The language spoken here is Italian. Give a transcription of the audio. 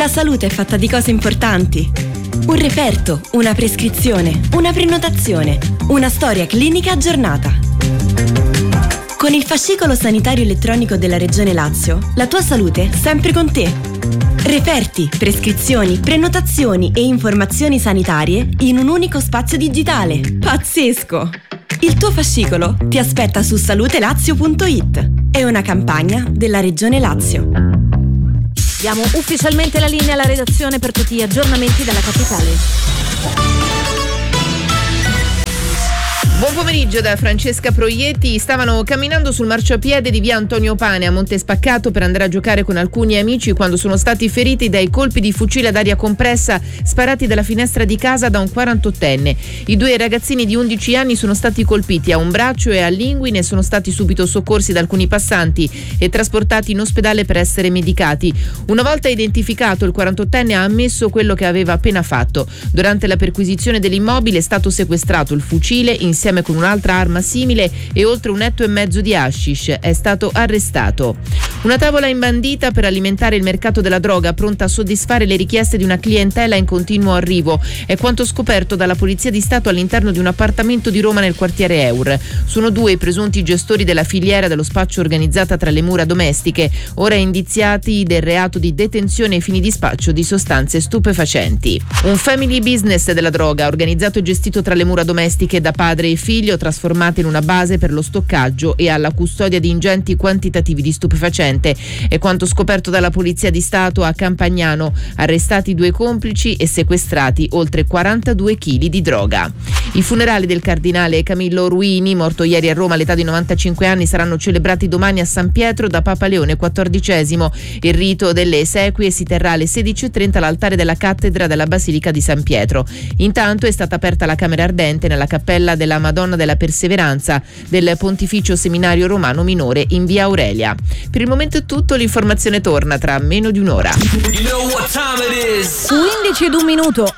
La salute è fatta di cose importanti. Un referto, una prescrizione, una prenotazione, una storia clinica aggiornata. Con il fascicolo sanitario elettronico della Regione Lazio, la tua salute sempre con te. Referti, prescrizioni, prenotazioni e informazioni sanitarie in un unico spazio digitale. Pazzesco! Il tuo fascicolo ti aspetta su salutelazio.it. È una campagna della Regione Lazio. Diamo ufficialmente la linea alla redazione per tutti gli aggiornamenti dalla capitale. Buon pomeriggio da Francesca Proietti. Stavano camminando sul marciapiede di via Antonio Pane a Monte Spaccato per andare a giocare con alcuni amici quando sono stati feriti dai colpi di fucile ad aria compressa sparati dalla finestra di casa da un 48enne. I due ragazzini di 11 anni sono stati colpiti a un braccio e all'inguine e sono stati subito soccorsi da alcuni passanti e trasportati in ospedale per essere medicati. Una volta identificato, il 48enne ha ammesso quello che aveva appena fatto. Durante la perquisizione dell'immobile è stato sequestrato il fucile insieme con un'altra arma simile e oltre 1,5 etto di hashish. È stato arrestato. Una tavola imbandita per alimentare il mercato della droga, pronta a soddisfare le richieste di una clientela in continuo arrivo. È quanto scoperto dalla Polizia di Stato all'interno di un appartamento di Roma nel quartiere Eur. Sono 2 i presunti gestori della filiera dello spaccio organizzata tra le mura domestiche, ora indiziati del reato di detenzione ai fini di spaccio di sostanze stupefacenti. Un family business della droga, organizzato e gestito tra le mura domestiche da padre e figlio, trasformate in una base per lo stoccaggio e alla custodia di ingenti quantitativi di stupefacente. È quanto scoperto dalla Polizia di Stato a Campagnano. Arrestati 2 complici e sequestrati oltre 42 kg di droga. I funerali del cardinale Camillo Ruini, morto ieri a Roma all'età di 95 anni, saranno celebrati domani a San Pietro da Papa Leone XIV. Il rito delle esequie si terrà alle 16:30 all'altare della cattedra della Basilica di San Pietro. Intanto è stata aperta la camera ardente nella cappella della Madonna della Perseveranza del Pontificio Seminario Romano Minore in via Aurelia. Per il momento è tutto, l'informazione torna tra meno di un'ora. 11:01